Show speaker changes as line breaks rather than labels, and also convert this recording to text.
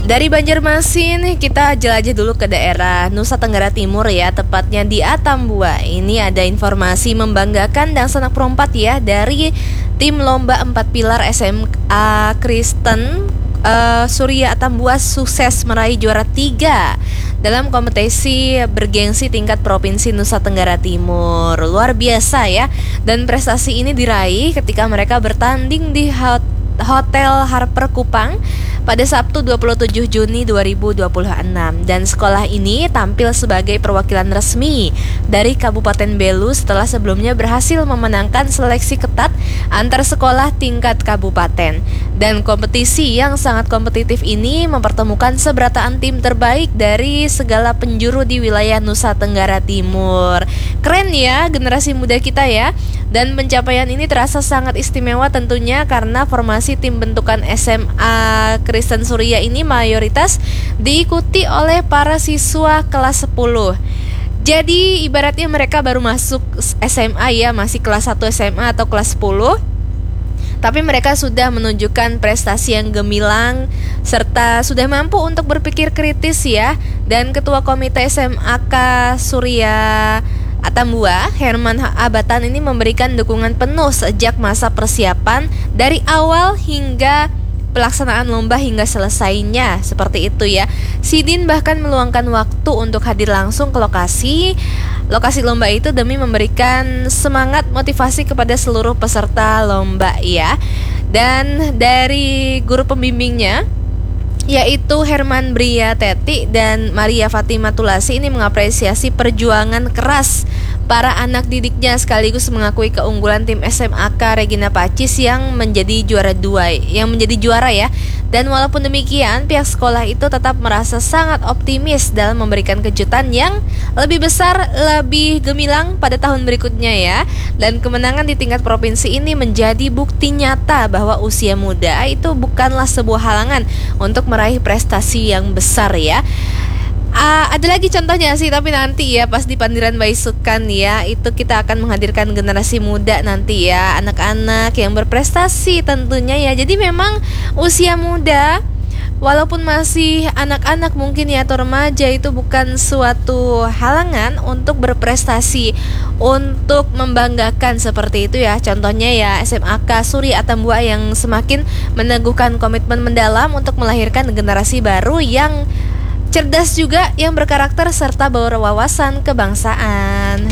Dari Banjarmasin kita jelajah dulu ke daerah Nusa Tenggara Timur ya, tepatnya di Atambua. Ini ada informasi membanggakan dan sanak perompat ya dari tim lomba 4 pilar SMA Kristen Surya Atambua sukses meraih juara 3 dalam kompetisi bergengsi tingkat provinsi Nusa Tenggara Timur. Luar biasa ya. Dan prestasi ini diraih ketika mereka bertanding di Hotel Harper Kupang pada Sabtu 27 Juni 2026. Dan sekolah ini tampil sebagai perwakilan resmi dari Kabupaten Belu setelah sebelumnya berhasil memenangkan seleksi ketat antar sekolah tingkat kabupaten. Dan kompetisi yang sangat kompetitif ini mempertemukan seberataan tim terbaik dari segala penjuru di wilayah Nusa Tenggara Timur. Keren ya generasi muda kita ya. Dan pencapaian ini terasa sangat istimewa tentunya karena formasi tim bentukan SMA Kristen Surya ini mayoritas diikuti oleh para siswa kelas 10. Jadi ibaratnya mereka baru masuk SMA ya, masih kelas 1 SMA atau kelas 10. Tapi mereka sudah menunjukkan prestasi yang gemilang serta sudah mampu untuk berpikir kritis ya. Dan Ketua Komite SMAK Surya Atambua, Herman Abatan ini memberikan dukungan penuh sejak masa persiapan dari awal hingga pelaksanaan lomba hingga selesainya, seperti itu ya. Sidin bahkan meluangkan waktu untuk hadir langsung ke lokasi lomba itu demi memberikan semangat motivasi kepada seluruh peserta lomba ya. Dan dari guru pembimbingnya yaitu Herman Bria Teti dan Maria Fatima Tulasi ini mengapresiasi perjuangan keras para anak didiknya sekaligus mengakui keunggulan tim SMAK Regina Pacis yang menjadi juara ya. Dan walaupun demikian, pihak sekolah itu tetap merasa sangat optimis dalam memberikan kejutan yang lebih besar, lebih gemilang pada tahun berikutnya ya. Dan kemenangan di tingkat provinsi ini menjadi bukti nyata bahwa usia muda itu bukanlah sebuah halangan untuk meraih prestasi yang besar ya. Ada lagi contohnya sih, tapi nanti ya pas di Pandiran Baisukan ya, itu kita akan menghadirkan generasi muda nanti ya, anak-anak yang berprestasi tentunya ya. Jadi memang usia muda walaupun masih anak-anak mungkin ya atau remaja itu bukan suatu halangan untuk berprestasi, untuk membanggakan seperti itu ya. Contohnya ya SMAK Surya Atambua yang semakin meneguhkan komitmen mendalam untuk melahirkan generasi baru yang cerdas juga, yang berkarakter serta berwawasan kebangsaan.